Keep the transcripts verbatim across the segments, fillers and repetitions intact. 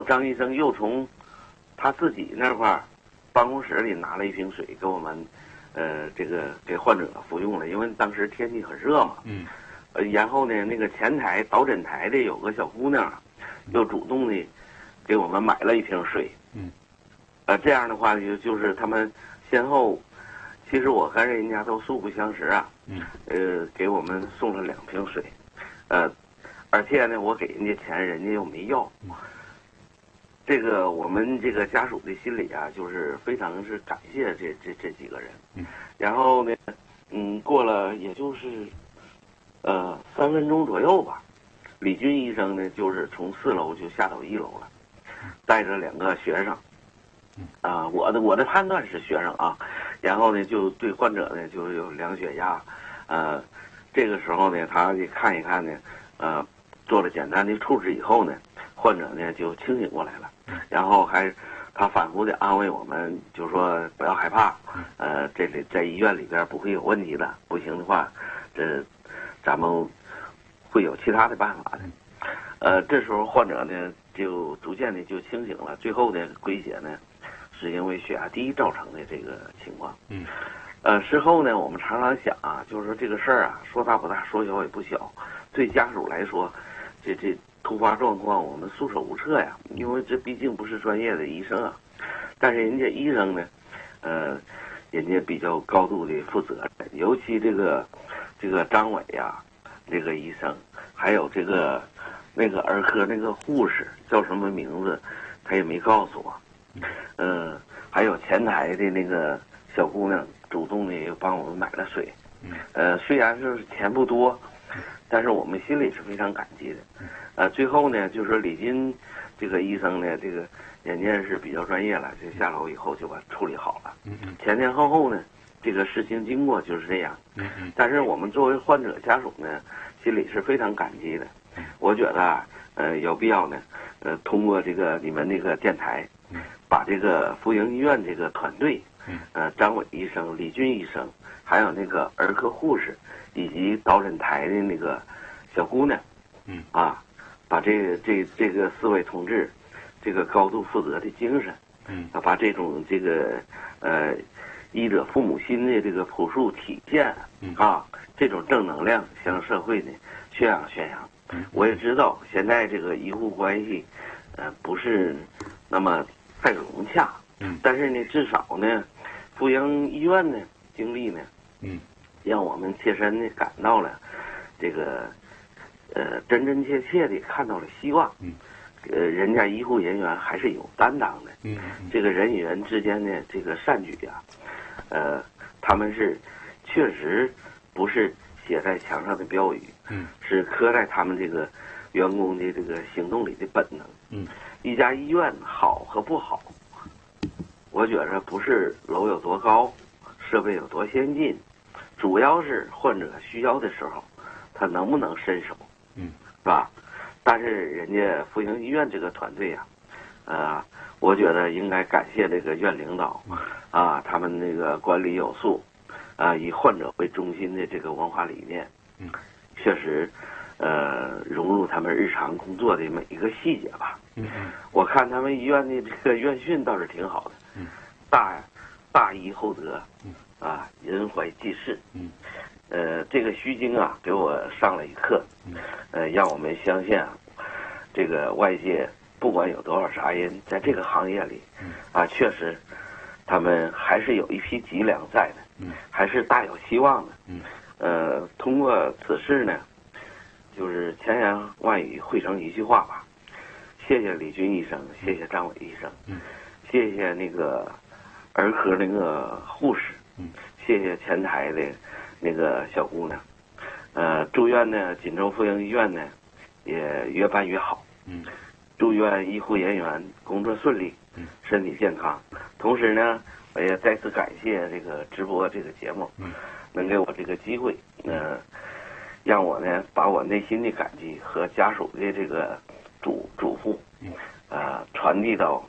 张医生又从他自己那块儿办公室里拿了一瓶水给我们，呃，这个给患者服用了，因为当时天气很热嘛。 嗯。 呃，然后呢，那个前台导诊台的有个小姑娘，又主动的给我们买了一瓶水。 嗯。 呃，这样的话就就是他们先后，其实我跟人家都素不相识啊。 嗯。 呃，给我们送了两瓶水，呃，而且呢，我给人家钱，人家又没要。 嗯。 这个我们这个家属的心里啊，就是非常是感谢这这这几个人。 嗯。 然后呢，嗯，过了也就是，呃，三分钟左右吧，李军医生呢，就是从四楼就下到一楼了，带着两个学生。啊、呃，我的我的判断是学生啊，然后呢，就对患者呢就有量血压，呃，这个时候呢，他一看一看呢，呃，做了简单的处置以后呢，患者呢就清醒过来了，然后还他反复的安慰我们，就说不要害怕，呃，这里在医院里边不会有问题的，不行的话，这咱们会有其他的办法的。呃，这时候患者呢就逐渐的就清醒了，最后呢归血呢是因为血压低造成的这个情况。 嗯。 呃，事后呢我们常常想啊，就是说这个事儿啊说大不大，说小也不小，对家属来说，这这突发状况我们束手无策呀，因为这毕竟不是专业的医生啊。但是人家医生呢，呃，人家比较高度的负责任，尤其这个这个张伟呀、啊，这个医生，还有这个那个儿科那个护士叫什么名字，他也没告诉我。嗯、呃，还有前台的那个小姑娘主动的又帮我们买了水。呃，虽然是钱不多，但是我们心里是非常感激的。呃，最后呢，就是说李军这个医生呢，这个人家是比较专业了，就下楼以后就把处理好了。前前后后呢，这个事情经过就是这样。但是我们作为患者家属呢，心里是非常感激的。我觉得啊，呃，有必要呢，呃，通过这个你们那个电台，把这个阜营医院这个团队，呃，张伟医生、李军医生，还有那个儿科护士，以及导诊台的那个小姑娘， 嗯啊，把这这这个四位同志，这个高度负责的精神， 嗯， 啊，把这种这个呃医者父母心的这个朴素体现，啊，这种正能量向社会呢宣扬宣扬。我也知道现在这个医护关系，呃，不是那么太融洽， 嗯， 但是呢，至少呢，阜营医院呢经历呢， 嗯， 让我们切身的感到了这个，呃，真真切切的看到了希望， 嗯， 呃，人家医护人员还是有担当的， 嗯， 这个人与人之间的这个善举啊，呃，他们是确实不是写在墙上的标语， 嗯， 是刻在他们这个员工的这个行动里的本能。 嗯， 一家医院好和不好，我觉着不是楼有多高，设备有多先进，主要是患者需要的时候，他能不能伸手， 嗯， 是吧？但是人家阜营医院这个团队呀、啊，呃，我觉得应该感谢这个院领导，啊，他们那个管理有素，啊，以患者为中心的这个文化理念， 嗯， 确实，呃，融入他们日常工作的每一个细节吧。 嗯嗯， 我看他们医院的这个院训倒是挺好的， 嗯， 大大医厚德， 嗯， 啊，人怀济世， 嗯， 呃，这个虚惊啊，给我上了一课， 嗯， 呃，让我们相信啊，这个外界不管有多少杂音，在这个行业里， 嗯， 啊，确实，他们还是有一批脊梁在的， 嗯， 还是大有希望的， 嗯， 呃，通过此事呢，就是千言万语汇成一句话吧。谢谢李军医生，谢谢张伟医生， 嗯， 谢谢那个儿科那个护士， 嗯， 谢谢前台的那个小姑娘，呃，祝愿呢锦州阜营医院呢也越办越好， 嗯， 祝愿医护人员工作顺利， 嗯， 身体健康。同时呢，我也再次感谢这个直播这个节目， 嗯， 能给我这个机会，呃，让我呢把我内心的感激和家属的这个嘱嘱咐， 嗯， 呃，传递到，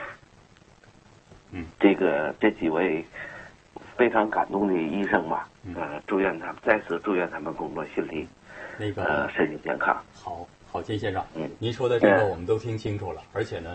嗯， 这个这几位非常感动的医生吧， 嗯， 呃，祝愿他们再次祝愿他们工作顺利， 那个呃，身体健康。 好，郝金先生， 嗯， 您说的这个我们都听清楚了，而且呢。